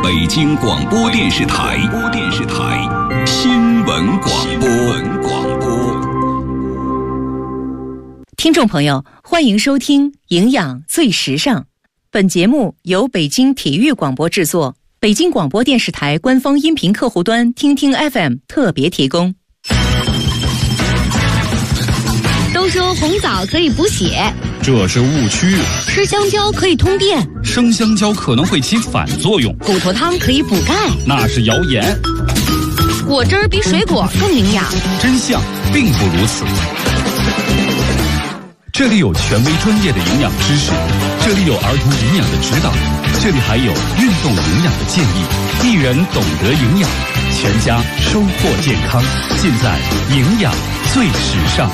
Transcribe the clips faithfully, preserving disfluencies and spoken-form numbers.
北京广播电视台电视台新闻广播。 听众朋友，欢迎收听《营养最时尚》。本节目由北京体育广播制作，北京广播电视台官方音频客户端听听 F M 特别提供。 都说红枣可以补血， 这是误区。 吃香蕉可以通电， 生香蕉可能会起反作用。 骨头汤可以补钙， 那是谣言。 果汁儿比水果更营养， 真相并不如此。这里有权威专业的营养知识，这里有儿童营养的指导，这里还有运动营养的建议。一人懂得营养，全家收获健康，尽在营养最时尚。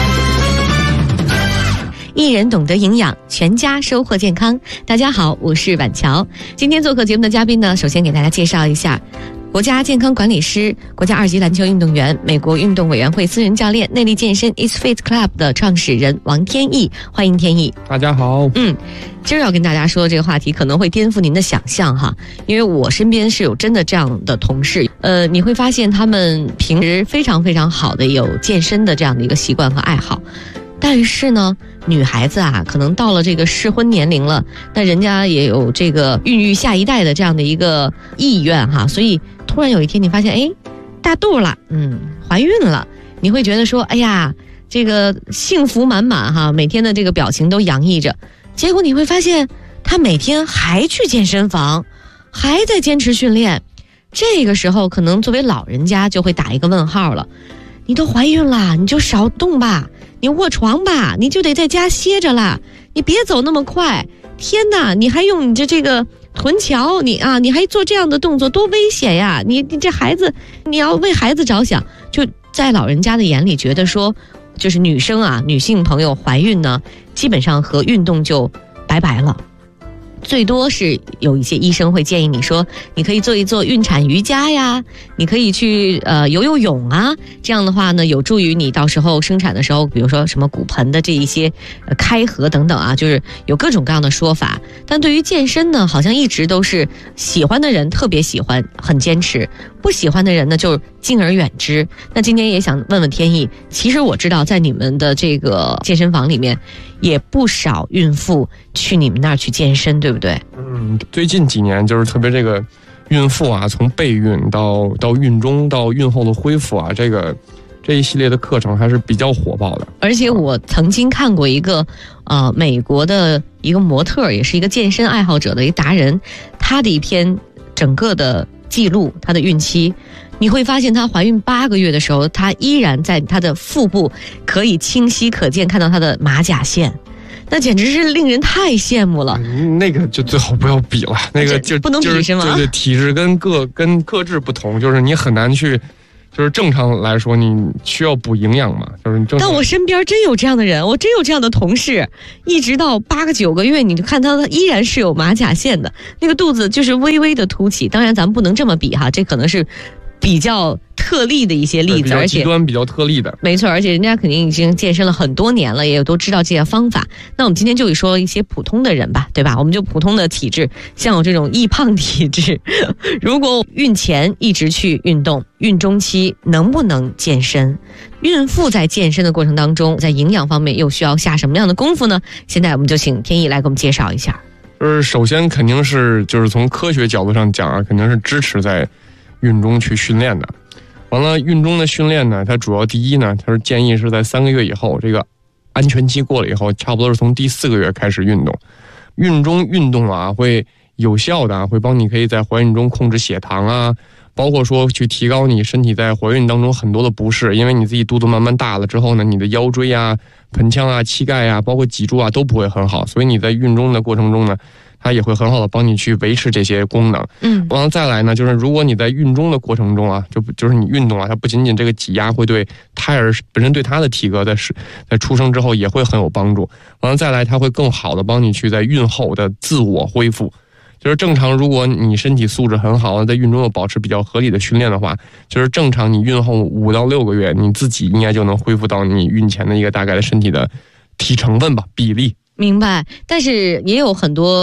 一人懂得营养，全家收获健康。大家好，我是婉乔。今天做客节目的嘉宾呢，首先给大家介绍一下国家健康管理师、国家二级篮球运动员、美国运动委员会私人教练、内力健身 It's Fit Club 的创始人王天意。欢迎天意。 大家好。 嗯，今儿要跟大家说的这个话题可能会颠覆您的想象哈，因为我身边是有真的这样的同事，呃，你会发现他们平时非常非常好的有健身的这样的一个习惯和爱好。但是呢，女孩子啊，可能到了这个适婚年龄了，那人家也有这个孕育下一代的这样的一个意愿哈，所以突然有一天你发现，哎，大肚了，嗯，怀孕了，你会觉得说，哎呀，这个幸福满满哈，每天的这个表情都洋溢着。结果你会发现，她每天还去健身房，还在坚持训练。这个时候，可能作为老人家就会打一个问号了。你都怀孕了，你就少动吧，你卧床吧，你就得在家歇着啦，你别走那么快。天哪，你还用你这这个臀桥，你啊，你还做这样的动作，多危险呀！你你这孩子，你要为孩子着想。就在老人家的眼里，觉得说，就是女生啊，女性朋友怀孕呢，基本上和运动就拜拜了。最多是有一些医生会建议你说，你可以做一做孕产瑜伽呀，你可以去呃游游泳啊，这样的话呢，有助于你到时候生产的时候，比如说什么骨盆的这一些呃开合等等啊，就是有各种各样的说法。但对于健身呢，好像一直都是喜欢的人特别喜欢，很坚持；不喜欢的人呢，就敬而远之。那今天也想问问天意，其实我知道在你们的这个健身房里面，也不少孕妇去你们那儿去健身，对不对？ 嗯，最近几年就是特别这个孕妇啊，从备孕到到孕中到孕后的恢复啊，这个这一系列的课程还是比较火爆的。 而且我曾经看过一个呃美国的一个模特，也是一个健身爱好者的一个达人，他的一篇整个的记录，他的孕期。你会发现她怀孕八个月的时候，她依然在她的腹部可以清晰可见看到她的马甲线，那简直是令人太羡慕了。 嗯、那个就最好不要比了，那个就不能比是吗？ 就是对对，体质跟各跟各质不同，就是你很难去，就是正常来说你需要补营养嘛，就是你正常。 但我身边真有这样的人，我真有这样的同事，一直到八个九个月，你就看他依然是有马甲线的，那个肚子就是微微的凸起。当然咱们不能这么比哈，这可能是比较特例的一些例子，而且极端比较特例的， 没错，而且人家肯定已经健身了很多年了，也都知道这些方法。那我们今天就说一些普通的人吧，对吧？我们就普通的体质，像我这种易胖体质，如果孕前一直去运动，孕中期能不能健身？孕妇在健身的过程当中，在营养方面又需要下什么样的功夫呢？现在我们就请天意来给我们介绍一下。 就是首先肯定是就是从科学角度上讲啊，肯定是支持在孕中去训练的。完了，孕中的训练呢，它主要第一呢，它是建议是在三个月以后，这个安全期过了以后，差不多是从第四个月开始运动。孕中运动啊，会有效的、啊、会帮你可以在怀孕中控制血糖啊，包括说去提高你身体在怀孕当中很多的不适，因为你自己肚子慢慢大了之后呢，你的腰椎啊、盆腔啊、膝盖啊，包括脊柱啊都不会很好，所以你在孕中的过程中呢，它也会很好的帮你去维持这些功能。嗯，完了再来呢，就是如果你在孕中的过程中啊，就就是你运动啊，它不仅仅这个挤压会对胎儿本身对它的体格在在出生之后也会很有帮助。完了再来，它会更好的帮你去在孕后的自我恢复。就是正常，如果你身体素质很好，在孕中又保持比较合理的训练的话，就是正常你孕后五到六个月，你自己应该就能恢复到你孕前的一个大概的身体的体成分吧比例。 明白，但是也有很多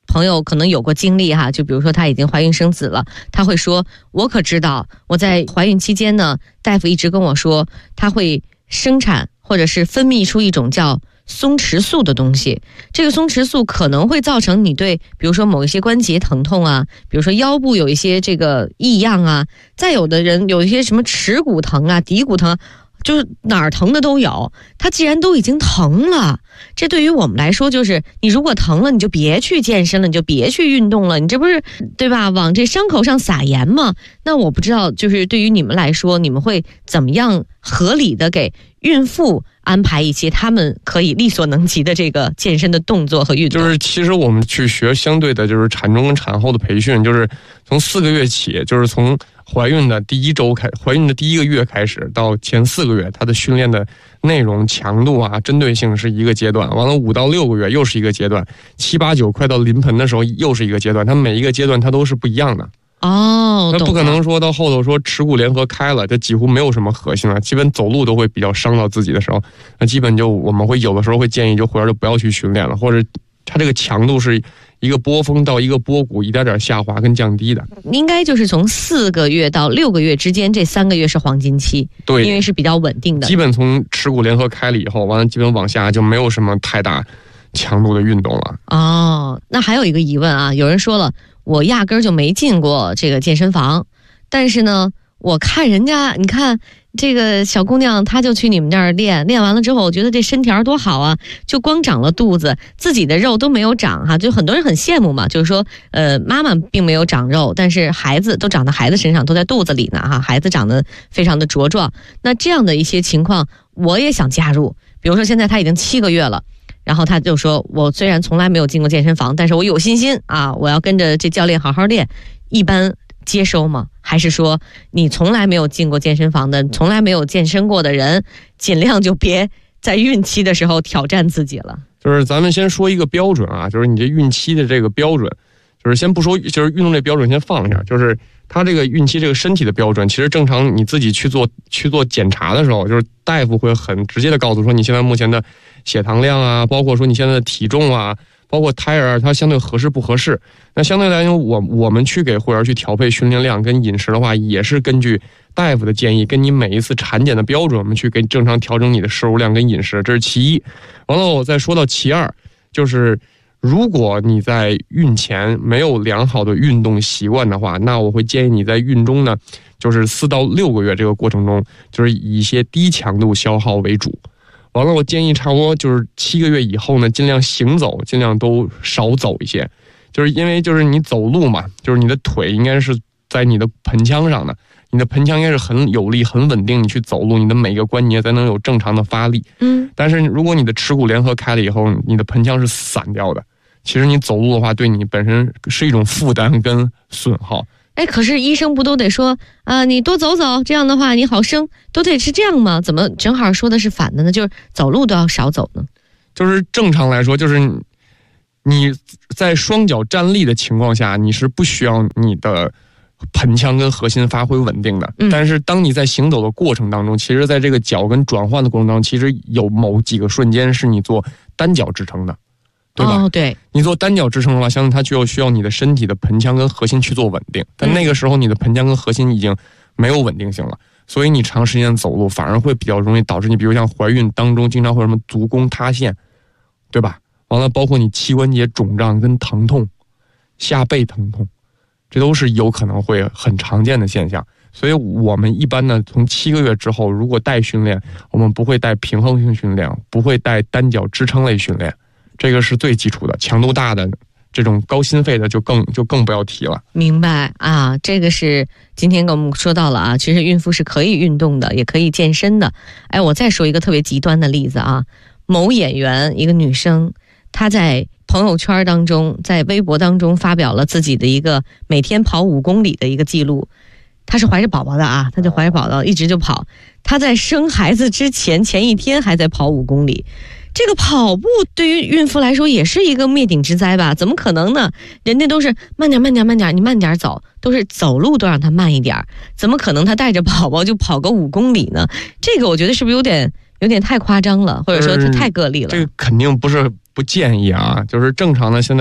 朋友可能有过经历哈，就比如说她已经怀孕生子了，她会说，我可知道我在怀孕期间呢，大夫一直跟我说，她会生产或者是分泌出一种叫松弛素的东西，这个松弛素可能会造成你对比如说某一些关节疼痛啊，比如说腰部有一些这个异样啊，再有的人有一些什么耻骨疼啊、骶骨疼啊，就是哪儿疼的都有。它既然都已经疼了，这对于我们来说就是你如果疼了你就别去健身了，你就别去运动了，你这不是对吧，往这伤口上撒盐吗？那我不知道就是对于你们来说，你们会怎么样合理的给孕妇安排一些他们可以力所能及的这个健身的动作和运动？ 就是其实我们去学相对的就是产中跟产后的培训，就是从四个月起，就是从怀孕的第一周开，怀孕的第一个月开始到前四个月，它的训练的内容强度啊针对性是一个阶段，完了五到六个月又是一个阶段，七八九快到临盆的时候又是一个阶段，它每一个阶段它都是不一样的。 哦， 那不可能说到后头说耻骨联合开了，它几乎没有什么核心了，基本走路都会比较伤到自己的时候，那基本就我们会有的时候会建议就回来就不要去训练了，或者它这个强度是一个波峰到一个波谷一点点下滑跟降低的。 应该就是从四个月到六个月之间，这三个月是黄金期， 对， 因为是比较稳定的。 基本从耻骨联合开了以后，完了基本往下就没有什么太大强度的运动了。 哦，那还有一个疑问啊，有人说了，我压根儿就没进过这个健身房，但是呢，我看人家，你看这个小姑娘，她就去你们这儿练，练完了之后，我觉得这身条多好啊，就光长了肚子，自己的肉都没有长哈，就很多人很羡慕嘛，就是说，呃，妈妈并没有长肉，但是孩子都长到孩子身上，都在肚子里呢哈，孩子长得非常的茁壮。那这样的一些情况，我也想加入，比如说现在她已经七个月了。然后他就说，我虽然从来没有进过健身房，但是我有信心啊，我要跟着这教练好好练。一般接收吗？还是说你从来没有进过健身房的，从来没有健身过的人，尽量就别在孕期的时候挑战自己了？ 就是咱们先说一个标准啊，就是你这孕期的这个标准，就是先不说，就是运动这标准先放一下，就是他这个孕期这个身体的标准，其实正常你自己去做去做检查的时候，就是大夫会很直接的告诉说你现在目前的血糖量啊，包括说你现在的体重啊，包括胎儿它相对合适不合适。那相对来讲，我我们去给会员去调配训练量跟饮食的话，也是根据大夫的建议，跟你每一次产检的标准，我们去给正常调整你的摄入量跟饮食，这是其一。完了，我再说到其二，就是如果你在孕前没有良好的运动习惯的话，那我会建议你在孕中呢，就是四到六个月这个过程中，就是以一些低强度消耗为主。完了，我建议差不多就是七个月以后呢，尽量行走，尽量都少走一些，就是因为就是你走路嘛，就是你的腿应该是在你的盆腔上的，你的盆腔应该是很有力、很稳定，你去走路，你的每个关节才能有正常的发力。嗯，但是如果你的耻骨联合开了以后，你的盆腔是散掉的，其实你走路的话，对你本身是一种负担跟损耗。 哎，可是医生不都得说啊、呃，你多走走，这样的话你好生，都得是这样吗？怎么正好说的是反的呢？就是走路都要少走呢？ 就是正常来说，就是你在双脚站立的情况下，你是不需要你的盆腔跟核心发挥稳定的。嗯、但是当你在行走的过程当中，其实在这个脚跟转换的过程当中，其实有某几个瞬间是你做单脚支撑的。对吧？ 哦，对， 你做单脚支撑的话，相信它就需要你的身体的盆腔跟核心去做稳定，但那个时候你的盆腔跟核心已经没有稳定性了，所以你长时间走路反而会比较容易导致你，比如像怀孕当中经常会有什么足弓塌陷，对吧？完了，包括你膝关节肿胀跟疼痛、下背疼痛，这都是有可能会很常见的现象。所以我们一般呢，从七个月之后，如果带训练，我们不会带平衡性训练，不会带单脚支撑类训练。这个是最基础的，强度大的这种高心肺的就更就更不要提了。 明白啊，这个是今天跟我们说到了啊，其实孕妇是可以运动的，也可以健身的。哎，我再说一个特别极端的例子啊，某演员一个女生，她在朋友圈当中，在微博当中发表了自己的一个每天跑五公里的一个记录。她是怀着宝宝的啊，她就怀着宝宝一直就跑。她在生孩子之前前一天还在跑五公里。这个跑步对于孕妇来说也是一个灭顶之灾吧？怎么可能呢？人家都是慢点慢点慢点，你慢点走，都是走路都让他慢一点，怎么可能他带着宝宝就跑个五公里呢？这个我觉得是不是有点有点太夸张了，或者说太个例了？ 这个肯定不是不建议啊，就是正常的现在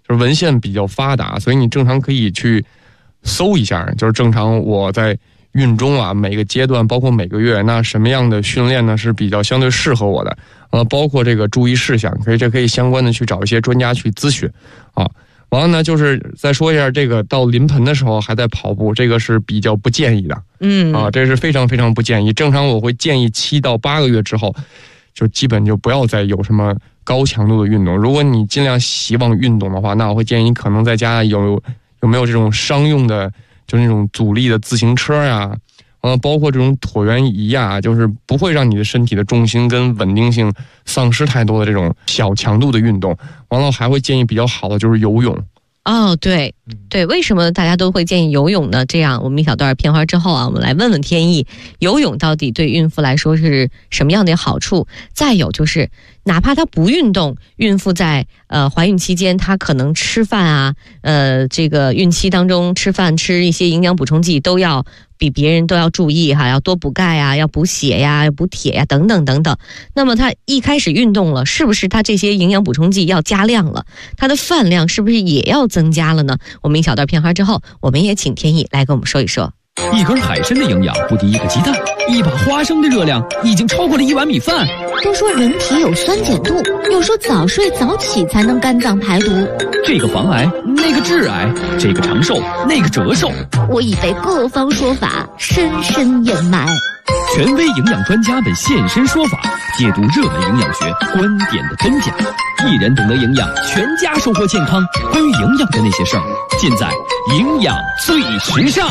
就是文献比较发达，所以你正常可以去搜一下，就是正常我在孕中啊，每个阶段包括每个月，那什么样的训练呢是比较相对适合我的，呃，包括这个注意事项，可以这可以相关的去找一些专家去咨询啊。完了呢，就是再说一下这个到临盆的时候还在跑步，这个是比较不建议的， 嗯啊，这是非常非常不建议。正常我会建议七到八个月之后，就基本就不要再有什么高强度的运动。如果你尽量希望运动的话，那我会建议你可能在家有有没有这种商用的，就那种阻力的自行车呀，呃，包括这种椭圆仪呀，就是不会让你的身体的重心跟稳定性丧失太多的这种小强度的运动。完了，还会建议比较好的就是游泳。 哦，对对，为什么大家都会建议游泳呢？这样，我们一小段片花之后啊，我们来问问天意，游泳到底对孕妇来说是什么样的好处？再有就是，哪怕她不运动，孕妇在呃怀孕期间，她可能吃饭啊，呃，这个孕期当中吃饭吃一些营养补充剂都要比别人都要注意哈，要多补钙啊，要补血呀，要补铁呀，等等等等。那么她一开始运动了，是不是她这些营养补充剂要加量了？她的饭量是不是也要增加了呢？我们一小段片花之后，我们也请天意来跟我们说一说。 一根海参的营养不敌一个鸡蛋，一把花生的热量已经超过了一碗米饭。 都说人体有酸碱度，又说早睡早起才能肝脏排毒。 这个防癌，那个致癌，这个长寿，那个折寿。 我已被各方说法深深掩埋。 权威营养专家们现身说法，解读热门营养学观点的真假。一人懂得营养，全家收获健康。关于营养的那些事儿，尽在营养最时尚。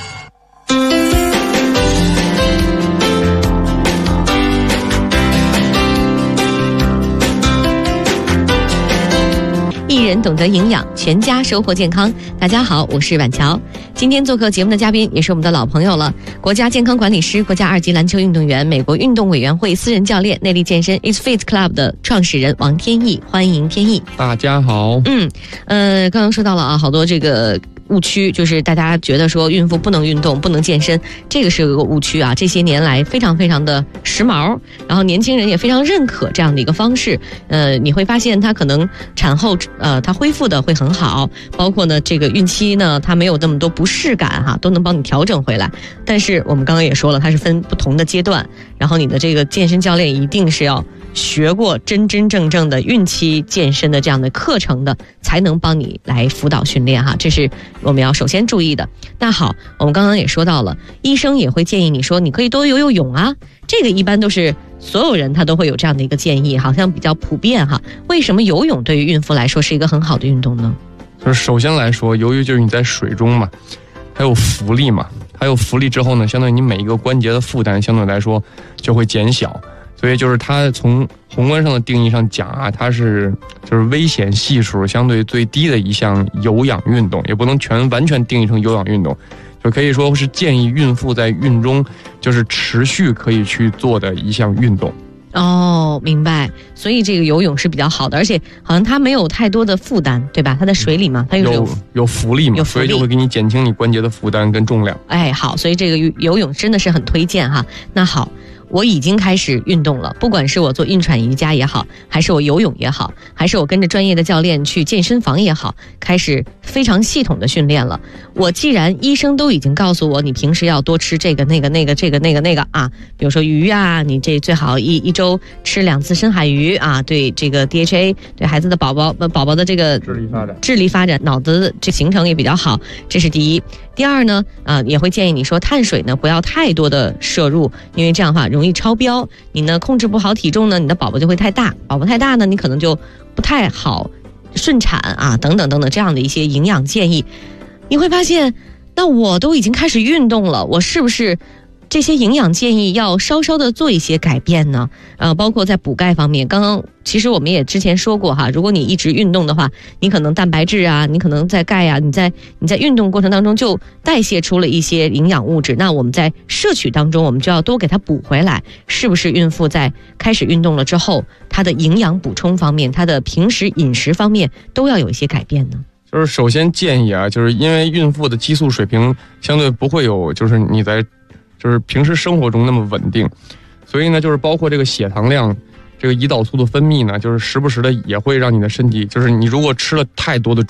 一人懂得营养，全家收获健康。大家好，我是婉乔。今天做客节目的嘉宾也是我们的老朋友了，国家健康管理师、国家二级篮球运动员、美国运动委员会私人教练、内力健身 It's Fit Club 的创始人王天意，欢迎天意。 大家好。 嗯，呃，刚刚说到了啊，好多这个误区，就是大家觉得说孕妇不能运动，不能健身，这个是有一个误区啊。这些年来非常非常的时髦，然后年轻人也非常认可这样的一个方式。呃，你会发现它可能产后呃它恢复的会很好，包括呢这个孕期呢它没有那么多不适感哈，都能帮你调整回来。但是我们刚刚也说了，它是分不同的阶段，然后你的这个健身教练一定是要学过真真正正的孕期健身的这样的课程的，才能帮你来辅导训练哈，这是我们要首先注意的。那好，我们刚刚也说到了，医生也会建议你说你可以多游游泳啊，这个一般都是所有人他都会有这样的一个建议，好像比较普遍哈。为什么游泳对于孕妇来说是一个很好的运动呢？ 就是首先来说，由于就是你在水中嘛，还有浮力嘛，还有浮力之后呢，相当于你每一个关节的负担相对来说就会减小。所以就是它从宏观上的定义上讲啊，它是就是危险系数相对最低的一项有氧运动，也不能全完全定义成有氧运动，就可以说是建议孕妇在孕中就是持续可以去做的一项运动。 哦，明白。所以这个游泳是比较好的，而且好像它没有太多的负担，对吧？它在水里嘛，它有有有浮力嘛， 有浮力， 所以就会给你减轻你关节的负担跟重量。 哎，好，所以这个游泳真的是很推荐哈。那好，我已经开始运动了，不管是我做孕产瑜伽也好，还是我游泳也好，还是我跟着专业的教练去健身房也好，开始非常系统的训练了。我既然医生都已经告诉我，你平时要多吃这个那个那个这个那个那个啊，比如说鱼啊，你这最好一一周吃两次深海鱼啊，对这个 D H A 对孩子的宝宝宝宝的这个智力发展智力发展脑子的这形成也比较好，这是第一。第二呢，啊，也会建议你说碳水呢不要太多的摄入，因为这样的话容易超标，你呢控制不好体重呢，你的宝宝就会太大，宝宝太大呢，你可能就不太好顺产啊，等等等等这样的一些营养建议。你会发现，那我都已经开始运动了，我是不是这些营养建议要稍稍的做一些改变呢？呃，包括在补钙方面，刚刚其实我们也之前说过哈，如果你一直运动的话，你可能蛋白质啊，你可能在钙啊，你在你在运动过程当中就代谢出了一些营养物质，那我们在摄取当中，我们就要多给它补回来。是不是孕妇在开始运动了之后，她的营养补充方面，她的平时饮食方面都要有一些改变呢？ 就是首先建议啊，就是因为孕妇的激素水平相对不会有，就是你在就是平时生活中那么稳定，所以呢，就是包括这个血糖量， 这个胰岛素的分泌呢，就是时不时的也会让你的身体，就是你如果吃了太多的